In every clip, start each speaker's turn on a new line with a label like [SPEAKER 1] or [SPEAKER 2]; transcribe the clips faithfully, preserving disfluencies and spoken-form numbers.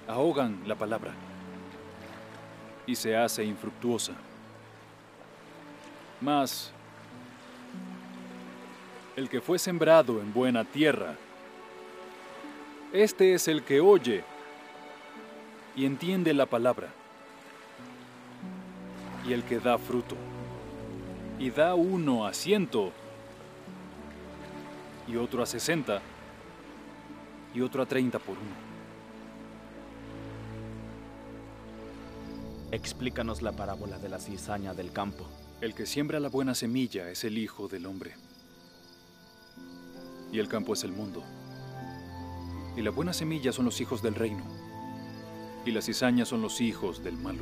[SPEAKER 1] ahogan la palabra y se hace infructuosa. Mas el que fue sembrado en buena tierra, este es el que oye y entiende la palabra, y el que da fruto, y da uno a ciento, y otro a sesenta, y otro a treinta por uno.
[SPEAKER 2] Explícanos la parábola de la cizaña del campo.
[SPEAKER 1] El que siembra la buena semilla es el Hijo del Hombre, y el campo es el mundo. Y la buena semilla son los hijos del reino, y las cizañas son los hijos del malo.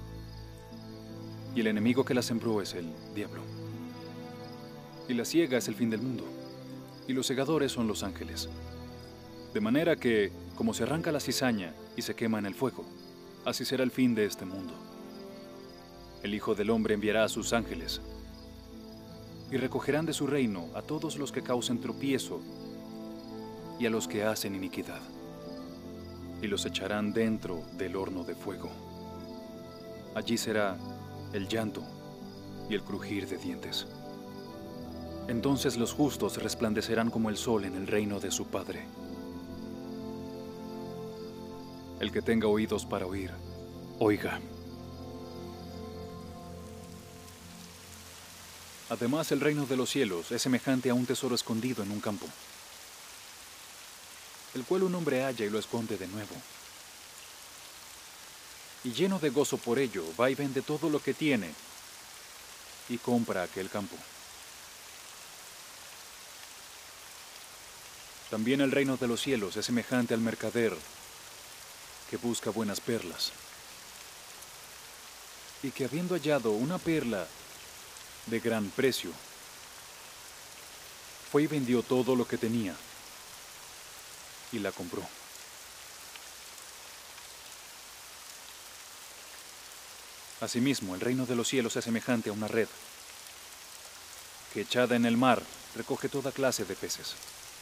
[SPEAKER 1] Y el enemigo que la sembró es el diablo. Y la siega es el fin del mundo, y los segadores son los ángeles. De manera que, como se arranca la cizaña y se quema en el fuego, así será el fin de este mundo. El Hijo del Hombre enviará a sus ángeles, y recogerán de su reino a todos los que causen tropiezo y a los que hacen iniquidad, y los echarán dentro del horno de fuego. Allí será el llanto y el crujir de dientes. Entonces los justos resplandecerán como el sol en el reino de su Padre. El que tenga oídos para oír, oiga. Además, el reino de los cielos es semejante a un tesoro escondido en un campo, el cual un hombre halla y lo esconde de nuevo. Y lleno de gozo por ello, va y vende todo lo que tiene y compra aquel campo. También el reino de los cielos es semejante al mercader que busca buenas perlas, y que habiendo hallado una perla de gran precio, fue y vendió todo lo que tenía y la compró. Asimismo, el reino de los cielos es semejante a una red que, echada en el mar, recoge toda clase de peces,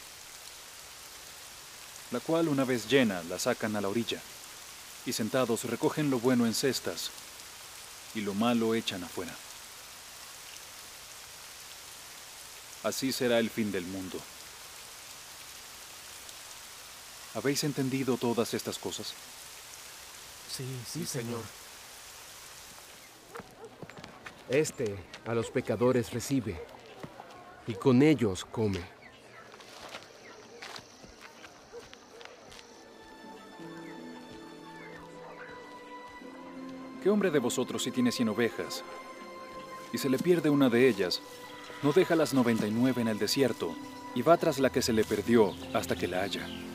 [SPEAKER 1] la cual, una vez llena, la sacan a la orilla, y sentados recogen lo bueno en cestas y lo malo echan afuera. Así será el fin del mundo. ¿Habéis entendido todas estas cosas?
[SPEAKER 2] Sí, sí, Señor.
[SPEAKER 3] Este a los pecadores recibe, y con ellos come.
[SPEAKER 1] ¿Qué hombre de vosotros, si tiene cien ovejas, y se le pierde una de ellas, no deja las noventa y nueve en el desierto, y va tras la que se le perdió hasta que la haya?